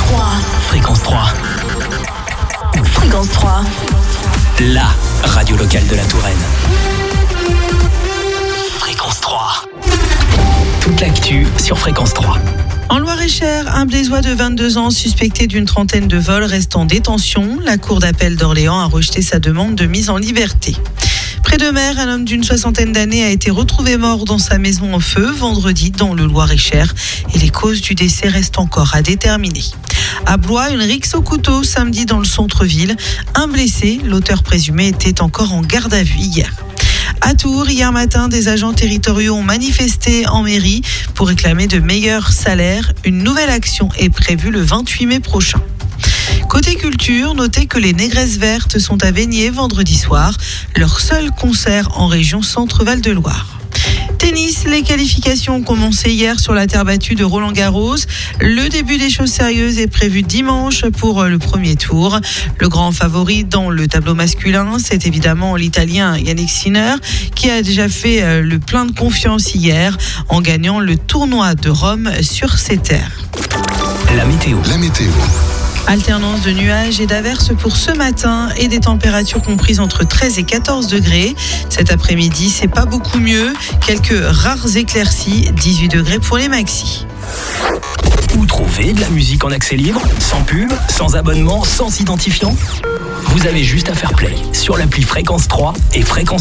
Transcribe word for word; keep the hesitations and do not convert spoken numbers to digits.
trois. Fréquence trois. Fréquence trois. La radio locale de la Touraine. Fréquence trois. Toute l'actu sur Fréquence trois. En Loir-et-Cher, un Blésois de vingt-deux ans suspecté d'une trentaine de vols reste en détention. La cour d'appel d'Orléans a rejeté sa demande de mise en liberté. Près de Mer, un homme d'une soixantaine d'années a été retrouvé mort dans sa maison en feu vendredi dans le Loir-et-Cher et les causes du décès restent encore à déterminer. À Blois, une rixe au couteau samedi dans le centre-ville. Un blessé, l'auteur présumé, était encore en garde à vue hier. À Tours, hier matin, des agents territoriaux ont manifesté en mairie pour réclamer de meilleurs salaires. Une nouvelle action est prévue le vingt-huit mai prochain. Côté culture, notez que les Négresses Vertes sont à Vaigné vendredi soir. Leur seul concert en région Centre-Val de Loire. Tennis, les qualifications ont commencé hier sur la terre battue de Roland-Garros. Le début des choses sérieuses est prévu dimanche pour le premier tour. Le grand favori dans le tableau masculin, c'est évidemment l'Italien Yannick Sinner qui a déjà fait le plein de confiance hier en gagnant le tournoi de Rome sur ses terres. La météo. La météo. Alternance de nuages et d'averses pour ce matin et des températures comprises entre treize et quatorze degrés. Cet après-midi, c'est pas beaucoup mieux. Quelques rares éclaircies, dix-huit degrés pour les maxis. Où trouver de la musique en accès libre, sans pub, sans abonnement, sans identifiant ? Vous avez juste à faire play sur l'appli Fréquence trois et Fréquence